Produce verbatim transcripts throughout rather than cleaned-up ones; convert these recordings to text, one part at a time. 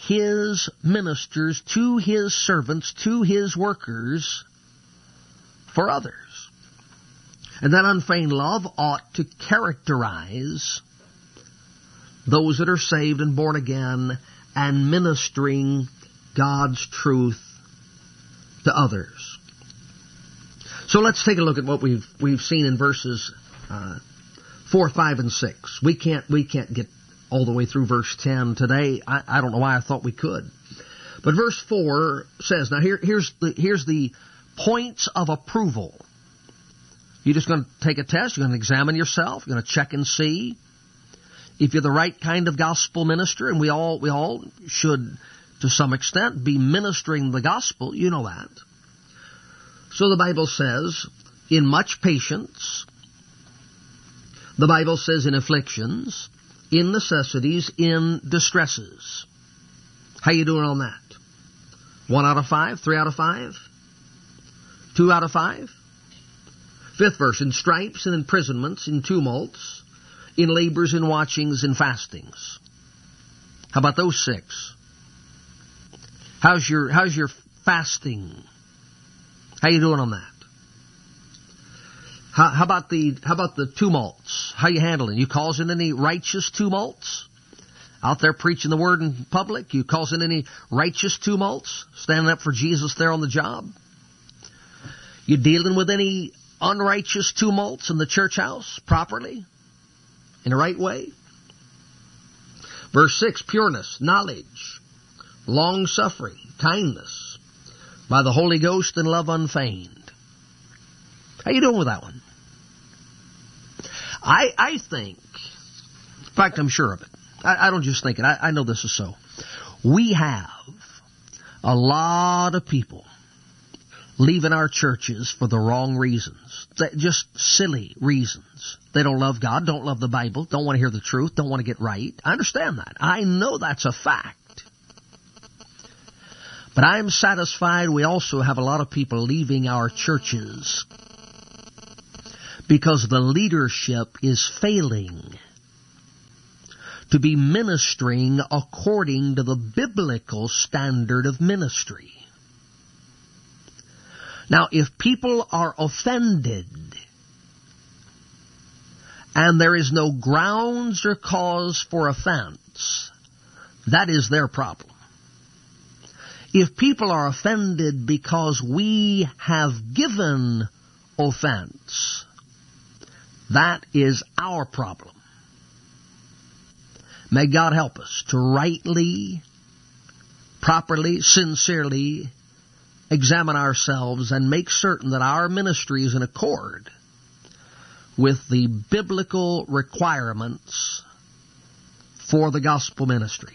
His ministers, to His servants, to His workers for others. And that unfeigned love ought to characterize those that are saved and born again and ministering God's truth to others. So let's take a look at what we've we've seen in verses uh, four, five, and six. We can't we can't get all the way through verse ten today. I, I don't know why I thought we could. But verse four says, now here here's the here's the points of approval. You're just going to take a test. You're going to examine yourself. You're going to check and see if you're the right kind of gospel minister. And we all we all should, to some extent, be ministering the gospel. You know that. So the Bible says, in much patience. The Bible says in afflictions, in necessities, in distresses. How you doing on that? One out of five? Three out of five? Two out of five? Fifth verse, in stripes and imprisonments, in tumults, in labors, in watchings, in fastings. How about those six? How's your how's your fasting? How you doing on that? How, how about the how about the tumults? How you handling? You causing any righteous tumults? Out there preaching the word in public? You causing any righteous tumults? Standing up for Jesus there on the job? You dealing with any unrighteous tumults in the church house properly? In the right way? Verse six, pureness, knowledge, long-suffering, kindness, by the Holy Ghost and love unfeigned. How you doing with that one? I I think, in fact, I'm sure of it. I, I don't just think it. I, I know this is so. We have a lot of people leaving our churches for the wrong reasons. Just silly reasons. They don't love God, don't love the Bible, don't want to hear the truth, don't want to get right. I understand that. I know that's a fact. But I am satisfied we also have a lot of people leaving our churches because the leadership is failing to be ministering according to the biblical standard of ministry. Now, if people are offended and there is no grounds or cause for offense, that is their problem. If people are offended because we have given offense, that is our problem. May God help us to rightly, properly, sincerely examine ourselves and make certain that our ministry is in accord with the biblical requirements for the gospel ministry.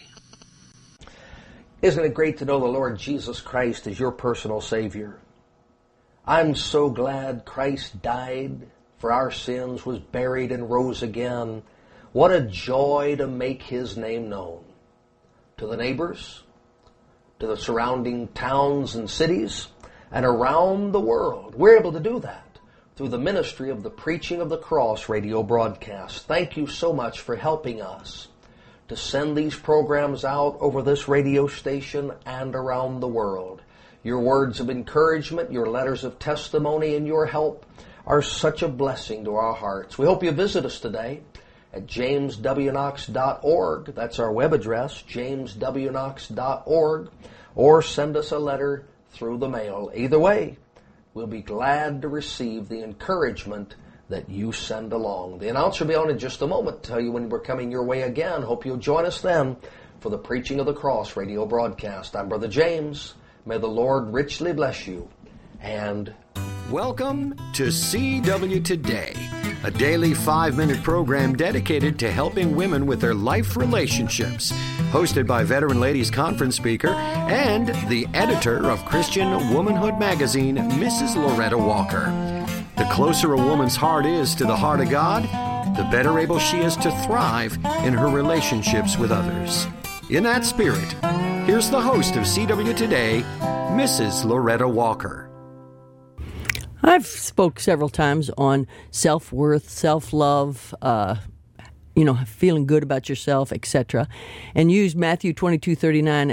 Isn't it great to know the Lord Jesus Christ is your personal Savior? I'm so glad Christ died for our sins, was buried, and rose again. What a joy to make His name known to the neighbors, to the surrounding towns and cities, and around the world. We're able to do that through the ministry of the Preaching of the Cross radio broadcast. Thank you so much for helping us to send these programs out over this radio station and around the world. Your words of encouragement, your letters of testimony, and your help are such a blessing to our hearts. We hope you visit us today at james w knox dot org. That's our web address, james w knox dot org, or send us a letter through the mail. Either way, we'll be glad to receive the encouragement that you send along. The announcer will be on in just a moment to tell you when we're coming your way again. Hope you'll join us then for the Preaching of the Cross radio broadcast. I'm Brother James. May the Lord richly bless you. And welcome to C W Today, a daily five-minute program dedicated to helping women with their life relationships, hosted by Veteran Ladies Conference speaker and the editor of Christian Womanhood magazine, Missus Loretta Walker. The closer a woman's heart is to the heart of God, the better able she is to thrive in her relationships with others. In that spirit, here's the host of C W Today, Missus Loretta Walker. I've spoke several times on self-worth, self-love, uh, you know, feeling good about yourself, et cetera, and used Matthew twenty-two thirty-nine